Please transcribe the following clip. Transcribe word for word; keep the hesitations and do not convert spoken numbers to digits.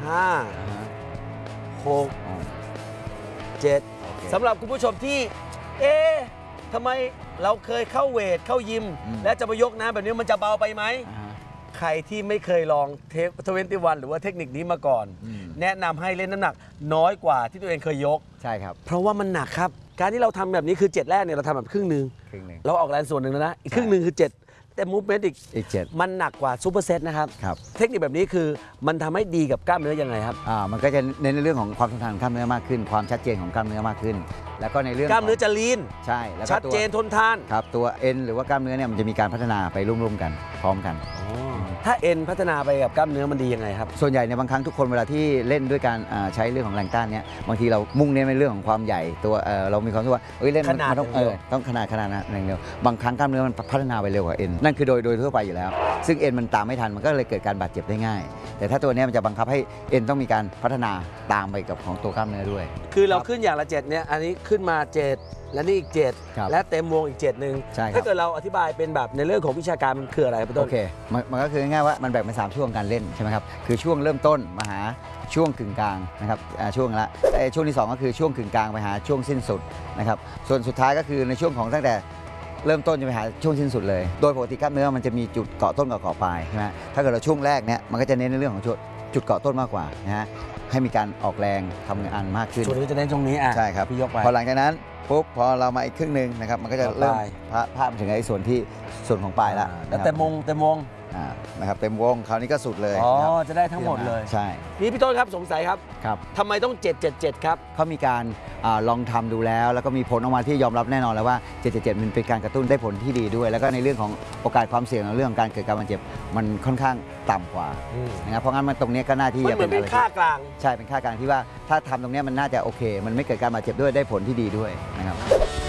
ห้าหกเจ็ดสำหรับคุณผู้ชมที่เอ๊ะทำไมเราเคยเข้าเวทเข้ายิมและจะมายกน้ำแบบนี้มันจะเบาไปไหมใครที่ไม่เคยลองเทปทเวนตี้วันหรือว่าเทคนิคนี้มาก่อน แนะนำให้เล่นน้ำหนักน้อยกว่าที่ตัวเองเคยยกใช่ครับเพราะว่ามันหนักครับการที่เราทำแบบนี้คือเจ็ดแรกเนี่ยเราทำแบบครึ่งหนึ่งเราออกแรงส่วนหนึ่งแล้วนะอีกครึ่งหนึ่งคือเจ็ดแต่มูฟเมนต์อีกอีกเจ็ดมันหนักกว่าซูเปอร์เซตนะครับครับเทคนิคแบบนี้คือมันทำให้ดีกับกล้ามเนื้อยังไงครับอ่ามันก็จะเน้นในเรื่องของความทนทานของกล้ามเนื้อมากขึ้นความชัดเจนของกล้ามเนื้อมากขึ้นแล้วก็ในเรื่องกล้ามเนื้อจะลีนใช่แล้วก็ชัดเจนทนทานครับตัวเอ็นหรือว่ากล้ามเนื้อเนี่ยมันจะมีการพัฒนาไปร่วมๆกันพร้อมกันถ้าเอ็นพัฒนาไปกับกล้ามเนื้อมันดียังไงครับส่วนใหญ่ในบางครั้งทุกคนเวลาที่เล่นด้วยการใช้เรื่องของแรงต้านเนี่ยบางทีเรามุ่งเน้นในเรื่องของความใหญ่ตัวเรามีความรู้สึกว่าเอ้ยเล่นมันต้องเออต้องขนาดขนาดนั้นอย่างเดียวบางครั้งกล้ามเนื้อมันพัฒนาไปเร็วกว่าเอ็นนั่นคือโดยโดยทั่วไปอยู่แล้วซึ่งเอ็นมันตามไม่ทันมันก็เลยเกิดการบาดเจ็บได้ง่ายแต่ถ้าตัวนี้มันจะบังคับให้เอ็นต้องมีการพัฒนาตามไปกับของตัวกล้ามเนื้อด้วยคือเราขึ้นอย่างละเจ็ดเนี่ยอันนี้ขึ้นมาเจ็ดและนี่อีกเจ็ดและเต็มวงอีกเจ็ดหนึ่งถ้าเกิดเราอธิบายเป็นแบบในเรื่องของวิชาการมันคืออะไรครับพี่ต้นโอเคมันก็คือง่ายๆว่ามันแบ่งเป็นสามช่วงการเล่นใช่ไหมครับคือช่วงเริ่มต้นมาหาช่วงกึ่งกลางนะครับช่วงละช่วงที่สองก็คือช่วงกึ่งกลางไปหาช่วงสิ้นสุดนะครับส่วนสุดท้ายก็คือในช่วงของตั้งแต่เริ่มต้นจะไปหาช่วงสิ้นสุดเลยโดยปกติกล้ามเนื้อมันจะมีจุดเกาะต้นกับเกาะปลายใช่ไหมถ้าเกิดเราช่วงแรกเนี่ยมันก็จะเน้นในเรื่องของจุดเกาะต้นมากกว่านะฮะให้มีการออกแรงทำงานมากขึ้นส่วนนี้จะเน้นตรงนี้อ่ะใช่ครับพี่ยกไปพอหลังจากนั้นปุ๊บพอเรามาอีกครึ่งหนึ่งนะครับมันก็จะเริ่มภาพถึงไอ้ส่วนที่ส่วนของปลายแล้วแล้วเต็มวงเต็มวงนะครับเต็มวงคราวนี้ก็สุดเลยอ๋อจะได้ทั้งหมดเลยใช่นี่พี่ต้นครับสงสัยครับครับทำไมต้องเจ็ด เจ็ด เจ็ดครับเขามีการลองทำดูแล้วแล้วก็มีผลออกมาที่ยอมรับแน่นอนแล้วว่าเจ็ด เจ็ด เจ็ดมันเป็นการกระตุ้นได้ผลที่ดีด้วยแล้วก็ในเรื่องของโอกาสความเสี่ยงในเรื่องการเกิดการบาดเจ็บมันค่อนข้างต่ำกว่านะครับเพราะงั้นมันตรงนี้ก็น่าที่จะเป็นค่ากลางใช่เป็นค่ากลางที่ว่าถ้าทำตรงนี้มันน่าจะโอเคมันไม่เกิดการบาดเจ็บด้วยได้ผลที่ดีด้วยนะครับ